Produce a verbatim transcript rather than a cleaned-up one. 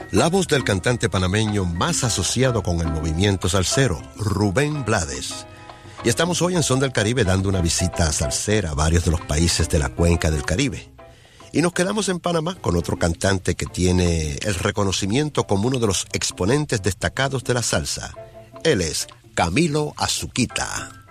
La voz del cantante panameño más asociado con el movimiento salsero, Rubén Blades. Y estamos hoy en Son del Caribe dando una visita salsera a varios de los países de la cuenca del Caribe. Y nos quedamos en Panamá con otro cantante que tiene el reconocimiento como uno de los exponentes destacados de la salsa. Él es Camilo Azuquita.